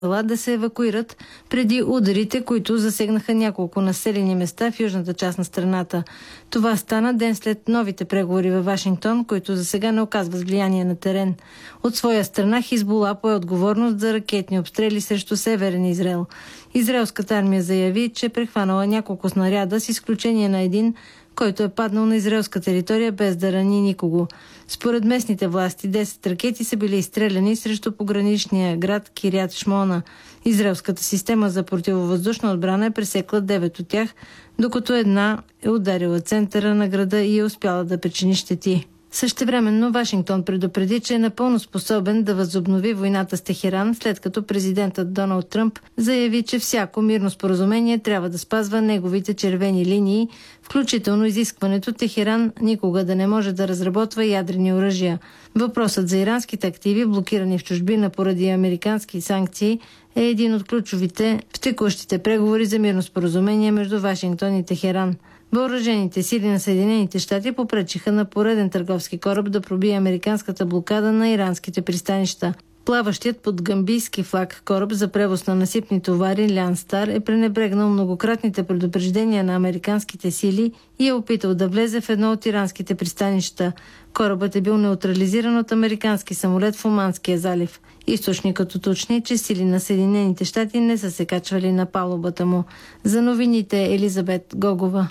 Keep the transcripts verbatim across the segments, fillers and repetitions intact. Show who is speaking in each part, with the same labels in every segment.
Speaker 1: да се евакуират преди ударите, които засегнаха няколко населени места в южната част на страната. Това стана ден след новите преговори във Вашингтон, които за сега не оказват влияние на терен. От своя страна Хизбула пое отговорност за ракетни обстрели срещу Северен Израел. Израелската армия заяви, че прехванала няколко снаряда с изключение на един, който е паднал на израелска територия без да рани никого. Според местните власти, десет ракети са били изстреляни срещу пограничния град Кирят Шмона. Израелската система за противовъздушна отбрана е пресекла девет от тях, докато една е ударила центъра на града и е успяла да причини щети. Същевременно Вашингтон предупреди, че е напълно способен да възобнови войната с Техеран, след като президентът Доналд Тръмп заяви, че всяко мирно споразумение трябва да спазва неговите червени линии, включително изискването Техеран никога да не може да разработва ядрени оръжия. Въпросът за иранските активи, блокирани в чужбина поради американски санкции, е един от ключовите в текущите преговори за мирно споразумение между Вашингтон и Техеран. Въоръжените сили на Съединените щати попречиха на пореден търговски кораб да пробие американската блокада на иранските пристанища. Плаващият под гамбийски флаг кораб за превоз на насипни товари Лян Стар е пренебрегнал многократните предупреждения на американските сили и е опитал да влезе в едно от иранските пристанища. Корабът е бил неутрализиран от американски самолет в Оманския залив. Източникът уточни, че сили на Съединените щати не са се качвали на палубата му. За новините Елизабет Гогова.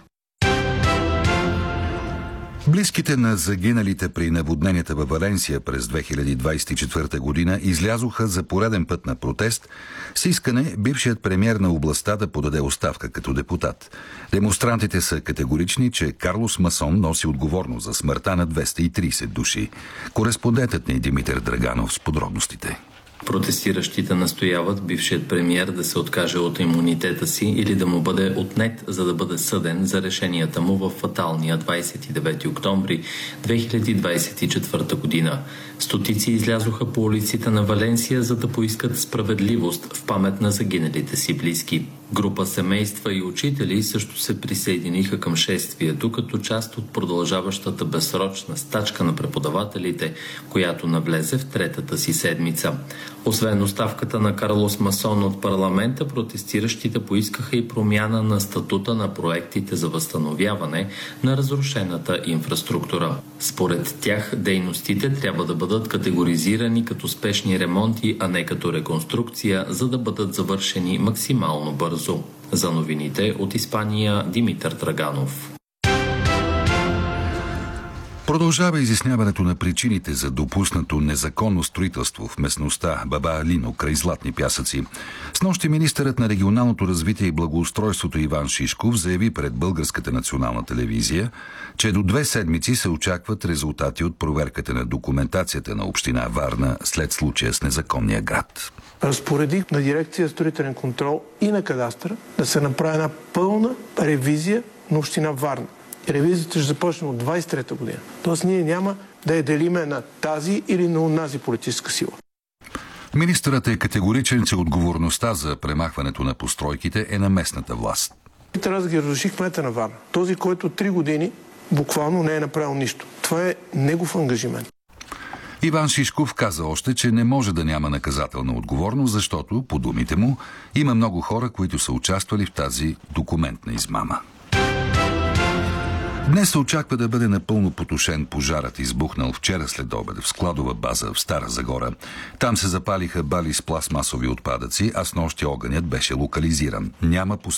Speaker 2: Близките на загиналите при наводненията във Валенсия през две хиляди двадесет и четвърта година излязоха за пореден път на протест с искане бившият премиер на областта да подаде оставка като депутат. Демонстрантите са категорични, че Карлос Масон носи отговорност за смъртта на двеста и тридесет души. Кореспондентът ни Димитър Драганов с подробностите.
Speaker 3: Протестиращите настояват бившият премиер да се откаже от имунитета си или да му бъде отнет, за да бъде съден за решенията му в фаталния двадесет и девети октомври две хиляди двадесет и четвърта година. Стотици излязоха по улиците на Валенсия, за да поискат справедливост в памет на загиналите си близки. Група семейства и учители също се присъединиха към шествието като част от продължаващата безсрочна стачка на преподавателите, която навлезе в третата си седмица. Освен оставката на Карлос Масон от парламента, протестиращите поискаха и промяна на статута на проектите за възстановяване на разрушената инфраструктура. Според тях дейностите трябва да бъдат категоризирани като спешни ремонти, а не като реконструкция, за да бъдат завършени максимално бързо. За новините от Испания Димитър Драганов.
Speaker 2: Продължава изясняването на причините за допуснато незаконно строителство в местността Баба Алино край Златни пясъци. Снощи министърът на регионалното развитие и благоустройството Иван Шишков заяви пред Българската национална телевизия, че до две седмици се очакват резултати от проверката на документацията на община Варна след случая с незаконния град.
Speaker 4: Разпоредих на дирекция строителен контрол и на кадастъра да се направи една пълна ревизия на община Варна. Ревизията ще започне от двадесет и трета година. Тоест ние няма да я делиме на тази или на онази политическа сила.
Speaker 2: Министърът е категоричен, че отговорността за премахването на постройките е на местната власт.
Speaker 4: Трябва да ги разруши кмета на Варна. Този, който три години буквално не е направил нищо. Това е негов ангажимент.
Speaker 2: Иван Шишков каза още, че не може да няма наказателна отговорност, защото, по думите му, има много хора, които са участвали в тази документна измама. Днес се очаква да бъде напълно потушен пожарът, избухнал вчера след обед в складова база в Стара Загора. Там се запалиха бали с пластмасови отпадъци, а снощи огънят беше локализиран. Няма постъпили